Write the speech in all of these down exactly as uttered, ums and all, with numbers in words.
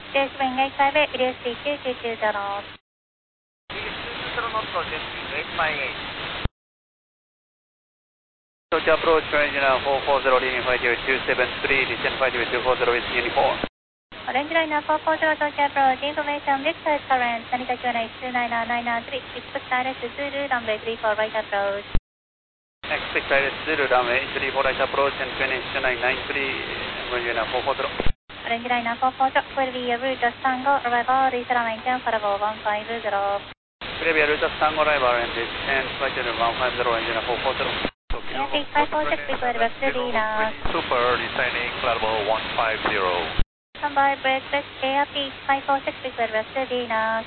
J S Wing eight five eight, reduce speed to two two zero. two two zero knots for jet wing eight five eight. Tokyo approach engine four four zero, leading flight two seven three, descend flight two four zero with uniform. Orange Liner four four zero, Tokyo approach, information, Victor current, Sanita Q N H two nine nine nine three, expect direct to Zulu, runway three four right approach. Expect direct Zulu, runway three four right approach, and Q N H two nine nine three, engine four four zero. Orange Liner four four zero, will be a route of Tango, arrival, reach maintain for about one five zero. Will be a route of Tango arrival, and descend flight one five zero, engine four four zero. Yankee five four six, before the West Venus. Super, descending, flight level one five zero. Standby, break, break, A R P five four six, before the West Venus.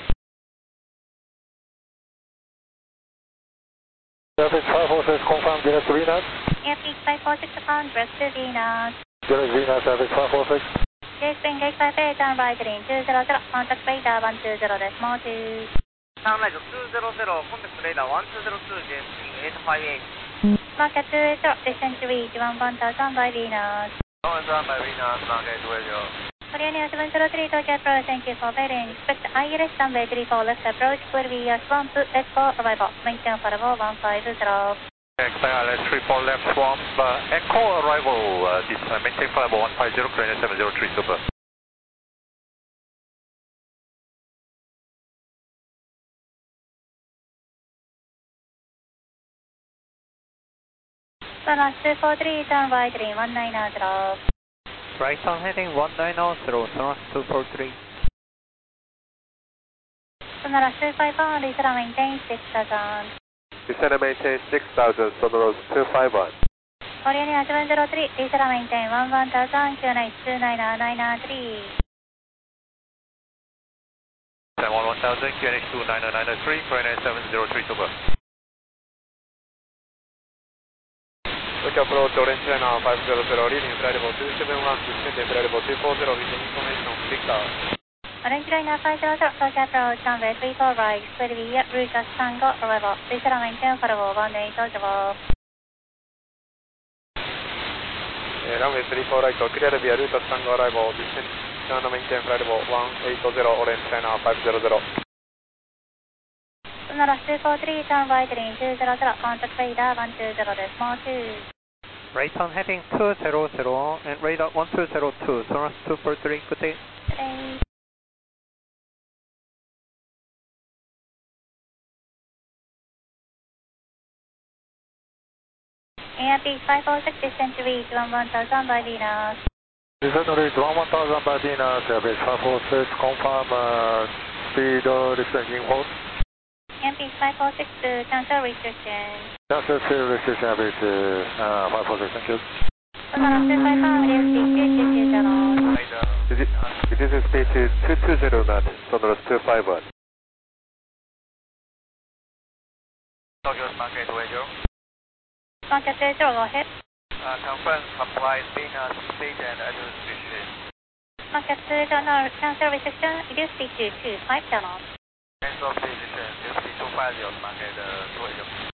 Traffic five four six, confirm, Venus to Venus. A R P five four six, upon, West Venus. Venus, Venus, traffic five four six. J S Wing eight five eight, on right lane two zero zero, contact radar one two zero decimal two. Sound right two zero zero, contact radar one two zero two, J S Wing eight five eight. Market two eight zero, descend to reach one one thousand by Venus. one thousand by Venus, market two eight zero. Korean seven zero three, Tokyo approach, thank you for waiting. Expect I L S runway three four left approach, will be a swamp, let's go, arrival, maintain for about one five zero. Expect I L S three four left swamp, uh, echo arrival, uh, this uh, maintain flight level one five zero, Korean seven zero three, super. Sonar two four three, turn right lane one nine zero. Right on heading one nine zero, Sonar two four three. Sonar two five one, reach maintain six thousand. Descend and maintain six thousand, Sonoros two five one. Korean seven zero three, reach maintain one one thousand, Q N H two nine nine three. one one thousand, Q N H two nine nine three, Korean seven zero three, super. Tokyo approach, Orange Liner five zero zero, leading flight level two seven one, descending flight level two four zero with information on Victor. Orange Liner five zero zero, Tokyo approach, runway three four right, will be a route of Tango, arrival, reach maintain for about one eight zero. Runway three four right, clear via route of Tango arrival, descend, turn maintain flight level one eight zero, Orange Liner five zero zero. Sonar two four three, turn right lane two zero zero, contact radar one two zero decimal two. Right on heading two zero zero, and radar one two zero two, Sonar two four three, good day. Today. A R P five four six, descend to reach one one thousand by Venus. Descend to reach one one thousand by Venus, Airbase five four six, confirm uh, speed uh, restricting hold. A R P five four six to cancel restriction. Cancel speed restriction, Airbase uh, five four six, thank you. Sonar two five one, reduce speed to two two zero. Reduce speed to two two zero knots, Sonoros two five one. Tokyo market two eight zero. Market two zero, go ahead. Uh, confirm complies Venus speed and altitude restriction. Market two zero, no, cancel restriction, reduce speed to two five zero. Cancel speed restriction, two five zero, market uh, two eight zero.